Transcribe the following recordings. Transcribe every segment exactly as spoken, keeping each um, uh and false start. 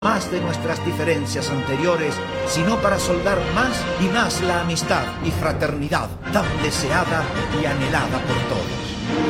más de nuestras diferencias anteriores, sino para soldar más y más la amistad y fraternidad tan deseada y anhelada por todos.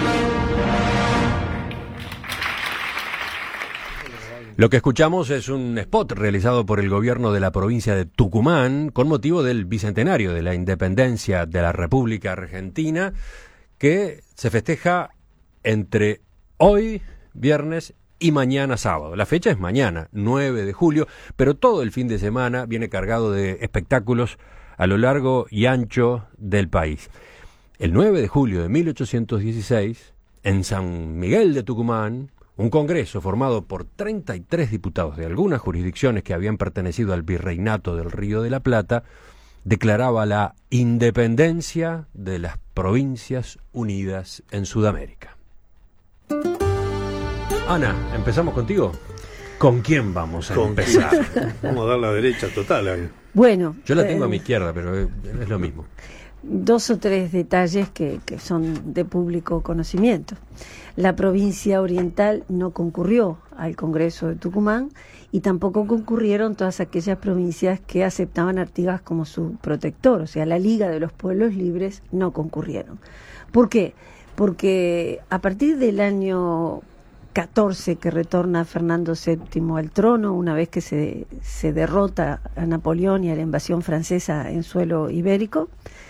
Lo que escuchamos es un spot realizado por el gobierno de la provincia de Tucumán con motivo del bicentenario de la independencia de la República Argentina, que se festeja entre hoy, viernes, y mañana sábado. La fecha es mañana, nueve de julio, pero todo el fin de semana viene cargado de espectáculos a lo largo y ancho del país. El nueve de julio de mil ochocientos dieciséis, en San Miguel de Tucumán, un congreso formado por treinta y tres diputados de algunas jurisdicciones que habían pertenecido al virreinato del Río de la Plata, declaraba la independencia de las Provincias Unidas en Sudamérica. Ana, ¿empezamos contigo? ¿Con quién vamos a ¿Con empezar? quién? Vamos a dar la derecha total ahí. Bueno, Yo la tengo eh, a mi izquierda, pero es, es lo mismo. Dos o tres detalles que, que son de público conocimiento. La provincia oriental no concurrió al Congreso de Tucumán y tampoco concurrieron todas aquellas provincias que aceptaban a Artigas como su protector, o sea, la Liga de los Pueblos Libres no concurrieron. ¿Por qué? Porque a partir del año catorce que retorna Fernando séptimo al trono, una vez que se, se derrota a Napoleón y a la invasión francesa en suelo ibérico,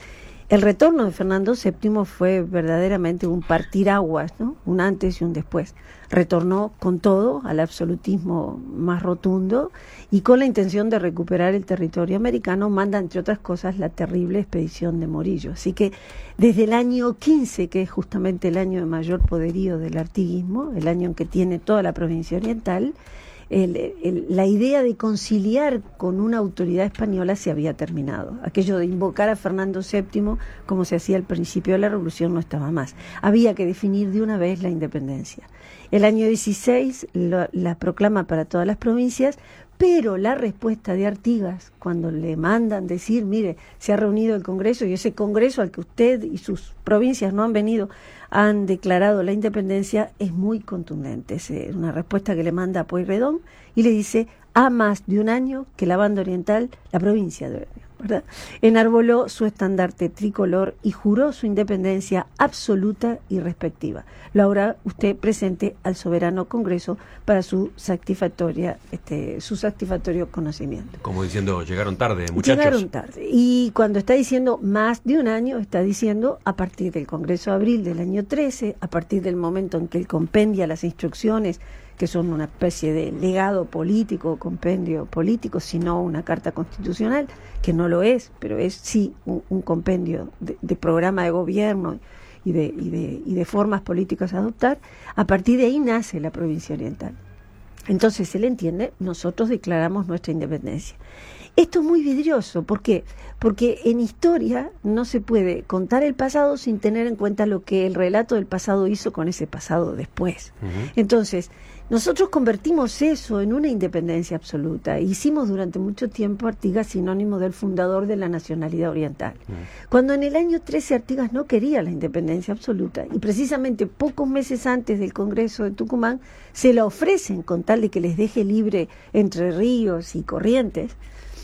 el retorno de Fernando séptimo fue verdaderamente un partiraguas, ¿no? Un antes y un después. Retornó con todo al absolutismo más rotundo y con la intención de recuperar el territorio americano, manda, entre otras cosas, la terrible expedición de Morillo. Así que desde el año quince, que es justamente el año de mayor poderío del artiguismo, el año en que tiene toda la provincia oriental, El, el, la idea de conciliar con una autoridad española se había terminado. Aquello de invocar a Fernando séptimo, como se hacía al principio de la Revolución, no estaba más. Había que definir de una vez la independencia. El año dieciséis lo, la proclama para todas las provincias, pero la respuesta de Artigas, cuando le mandan decir, mire, se ha reunido el Congreso y ese Congreso al que usted y sus provincias no han venido, han declarado la independencia, es muy contundente. Es una respuesta que le manda a Pueyrredón y le dice, ha más de un año que la banda oriental, la provincia de ¿verdad? enarboló su estandarte tricolor y juró su independencia absoluta y respectiva. Lo hará usted presente al soberano Congreso para su satisfactoria, este, su satisfactorio conocimiento. Como diciendo, llegaron tarde, muchachos. Llegaron tarde. Y cuando está diciendo más de un año, está diciendo a partir del Congreso de Abril del año trece, a partir del momento en que él compendia las instrucciones, que son una especie de legado político, compendio político, sino una carta constitucional, que no lo es, pero es sí un, un compendio de, de programa de gobierno y de, y, de, y de formas políticas a adoptar. A partir de ahí nace la provincia oriental. Entonces, él entiende, nosotros declaramos nuestra independencia. Esto es muy vidrioso, ¿por qué? Porque en historia no se puede contar el pasado sin tener en cuenta lo que el relato del pasado hizo con ese pasado después. Uh-huh. Entonces, nosotros convertimos eso en una independencia absoluta. Hicimos durante mucho tiempo Artigas sinónimo del fundador de la nacionalidad oriental. Uh-huh. Cuando en el año trece Artigas no quería la independencia absoluta y precisamente pocos meses antes del Congreso de Tucumán se la ofrecen con tal de que les deje libre Entre Ríos y Corrientes,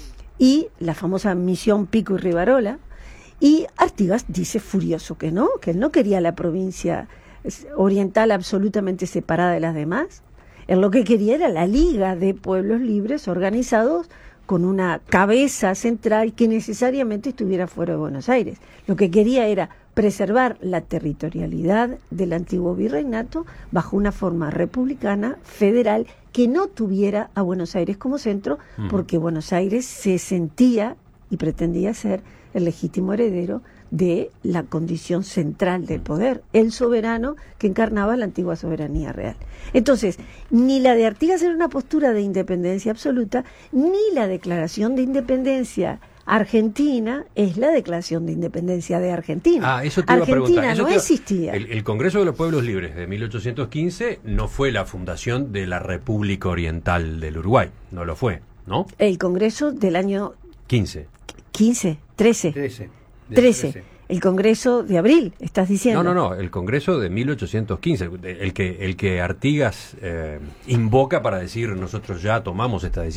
y la famosa misión Pico y Rivarola, y Artigas dice furioso que no, que él no quería la provincia oriental absolutamente separada de las demás. Él lo que quería era la Liga de Pueblos Libres organizados con una cabeza central que necesariamente estuviera fuera de Buenos Aires. Lo que quería era preservar la territorialidad del antiguo virreinato bajo una forma republicana, federal, que no tuviera a Buenos Aires como centro, porque Buenos Aires se sentía y pretendía ser el legítimo heredero de la condición central del poder, el soberano que encarnaba la antigua soberanía real. Entonces, ni la de Artigas era una postura de independencia absoluta, ni la declaración de independencia argentina es la declaración de independencia de Argentina. Ah, eso te iba Argentina a preguntar. Eso no te iba... existía. El, el Congreso de los Pueblos Libres de mil ochocientos quince no fue la fundación de la República Oriental del Uruguay, no lo fue, ¿no? El Congreso del año quince. quince, trece. trece. trece. El Congreso de abril, estás diciendo. No, no, no, el Congreso de mil ochocientos quince, el que, el que Artigas eh, invoca para decir nosotros ya tomamos esta decisión.